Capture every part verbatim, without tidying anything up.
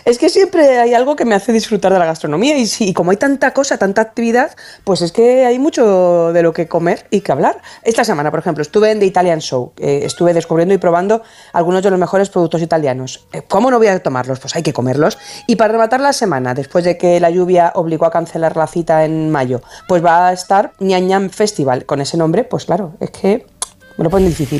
Es que siempre hay algo que me hace disfrutar de la gastronomía y, sí, y como hay tanta cosa, tanta actividad, pues es que hay mucho de lo que comer y que hablar. Esta semana, por ejemplo, estuve en The Italian Show, eh, estuve descubriendo y probando algunos de los mejores productos italianos. Eh, ¿Cómo no voy a tomarlos? Pues hay que comerlos. Y para rematar la semana, después de que la lluvia obligó a cancelar la cita en mayo, pues va a estar Ñam Ñam Festival. Con ese nombre, pues claro, es que me lo pone difícil.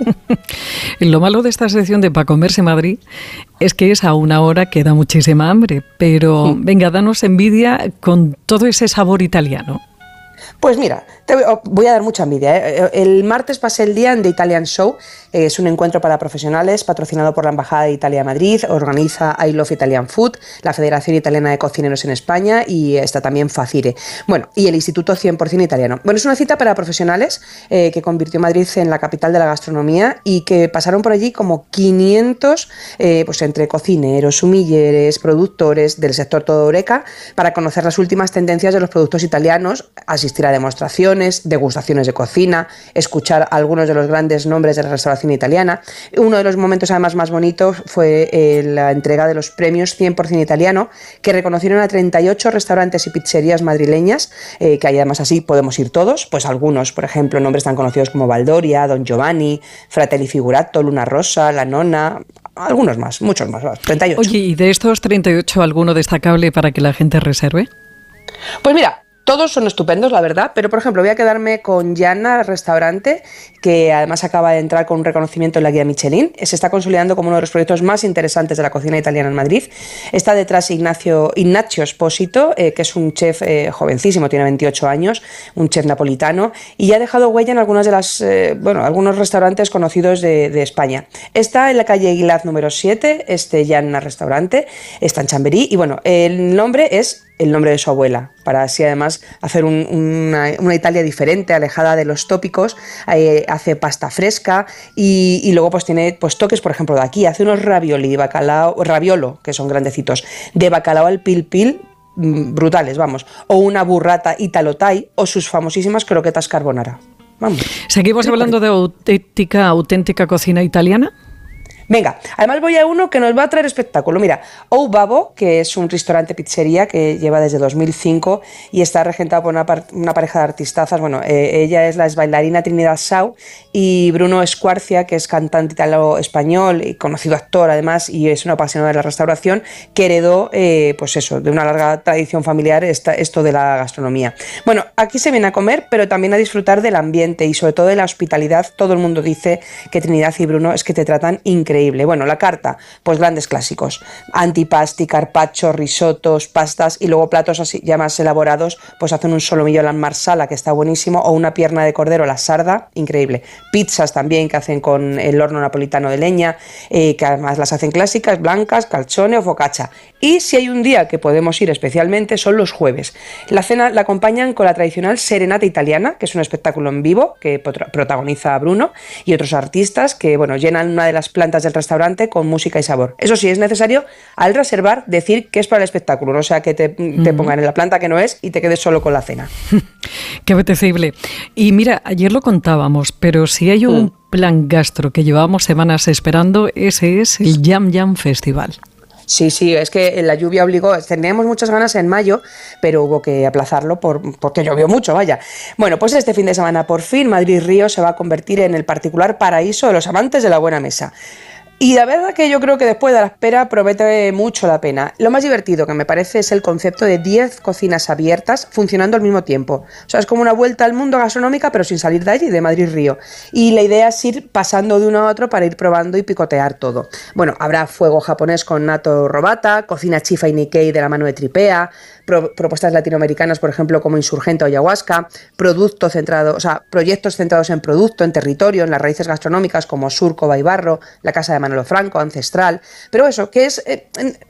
Lo malo de esta sección de Pa' Comerse Madrid es que es a una hora que da muchísima hambre, pero sí. Venga, danos envidia con todo ese sabor italiano. Pues mira, te voy a dar mucha envidia, ¿eh? El martes pasé el día en The Italian Show, eh, es un encuentro para profesionales patrocinado por la Embajada de Italia de Madrid, organiza I Love Italian Food, la Federación Italiana de Cocineros en España y está también Facire, bueno, y el Instituto cien por ciento Italiano. Bueno, es una cita para profesionales eh, que convirtió Madrid en la capital de la gastronomía y que pasaron por allí como quinientos, eh, pues entre cocineros, sumilleres, productores del sector todo Horeca, para conocer las últimas tendencias de los productos italianos, asistir a demostraciones, degustaciones de cocina, escuchar a algunos de los grandes nombres de la restauración italiana. Uno de los momentos además más bonitos fue eh, la entrega de los premios cien por ciento italiano, que reconocieron a treinta y ocho restaurantes y pizzerías madrileñas, eh, que además así podemos ir todos, pues algunos, por ejemplo, nombres tan conocidos como Valdoria, Don Giovanni, Fratelli Figurato, Luna Rosa, La Nonna, algunos más, muchos más, treinta y ocho. Oye, ¿y de estos treinta y ocho alguno destacable para que la gente reserve? Pues mira, todos son estupendos, la verdad, pero por ejemplo voy a quedarme con Yanna Restaurante, que además acaba de entrar con un reconocimiento en la guía Michelin. Se está consolidando como uno de los proyectos más interesantes de la cocina italiana en Madrid. Está detrás Ignacio, Ignacio Espósito, eh, que es un chef eh, jovencísimo, tiene veintiocho años, un chef napolitano, y ya ha dejado huella en algunas de las, eh, bueno, algunos restaurantes conocidos de, de España. Está en la calle Aguilaz número siete, este Yanna Restaurante, está en Chamberí, y bueno, el nombre es el nombre de su abuela, para así además hacer un, una, una Italia diferente, alejada de los tópicos. Eh, hace pasta fresca y, y luego pues tiene pues toques, por ejemplo, de aquí, hace unos ravioli de bacalao, raviolo, que son grandecitos, de bacalao al pil pil, brutales, vamos, o una burrata italo thai o sus famosísimas croquetas carbonara. Vamos. ¿Seguimos hablando de auténtica, auténtica cocina italiana? Venga, además voy a uno que nos va a traer espectáculo. Mira, O Babo, que es un restaurante pizzería que lleva desde dos mil cinco y está regentado por una, par- una pareja de artistazas. Bueno, eh, ella es la bailarina Trinidad Sau y Bruno Escuarcia, que es cantante italo-español y conocido actor además, y es un apasionado de la restauración, que heredó, eh, pues eso, de una larga tradición familiar esta, esto de la gastronomía. Bueno, aquí se viene a comer, pero también a disfrutar del ambiente y sobre todo de la hospitalidad. Todo el mundo dice que Trinidad y Bruno es que te tratan increíble. Bueno, la carta, pues grandes clásicos, antipasti, carpaccio, risotos, pastas y luego platos así ya más elaborados, pues hacen un solomillo alla marsala que está buenísimo o una pierna de cordero a la sarda, increíble. Pizzas también que hacen con el horno napolitano de leña, eh, que además las hacen clásicas, blancas, calzone o focaccia. Y si hay un día que podemos ir especialmente son los jueves. La cena la acompañan con la tradicional serenata italiana, que es un espectáculo en vivo que protagoniza Bruno y otros artistas que, bueno, llenan una de las plantas del restaurante con música y sabor. Eso sí, es necesario al reservar decir que es para el espectáculo, no sea que te, te mm. pongan en la planta que no es y te quedes solo con la cena. Qué apetecible. Y mira, ayer lo contábamos, pero si hay un mm. plan gastro que llevábamos semanas esperando, ese es el Ñam Ñam Festival. Sí, sí, es que la lluvia obligó, teníamos muchas ganas en mayo, pero hubo que aplazarlo por, porque llovió mucho, vaya. Bueno, pues este fin de semana por fin Madrid-Río se va a convertir en el particular paraíso de los amantes de la buena mesa. Y la verdad que yo creo que después de la espera promete mucho la pena. Lo más divertido que me parece es el concepto de diez cocinas abiertas funcionando al mismo tiempo. O sea, es como una vuelta al mundo gastronómica pero sin salir de allí, de Madrid-Río. Y la idea es ir pasando de uno a otro para ir probando y picotear todo. Bueno, habrá fuego japonés con natto robata, cocina chifa y Nikkei de la mano de Tripea, pro- propuestas latinoamericanas, por ejemplo, como Insurgente o Ayahuasca, producto centrado, o sea, proyectos centrados en producto, en territorio, en las raíces gastronómicas como Surco, Baibarro, la Casa de Manolo Franco, Ancestral, pero eso, que es, eh,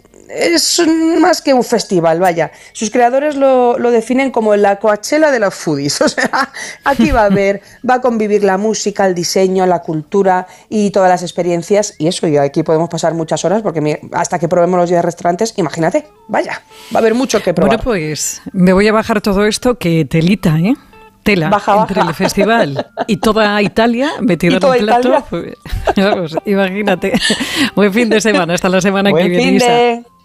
es más que un festival, vaya. Sus creadores lo, lo definen como la Coachella de los foodies, o sea, aquí va a haber, va a convivir la música, el diseño, la cultura y todas las experiencias, y eso, y aquí podemos pasar muchas horas, porque hasta que probemos los diez restaurantes, imagínate, vaya, va a haber mucho que probar. Bueno, pues me voy a bajar todo esto, que telita, ¿eh? Tela, baja, entre baja. El festival y toda Italia metida en un plato. Pues, vamos, imagínate. Buen fin de semana, hasta la semana Buen que viene. Fin de...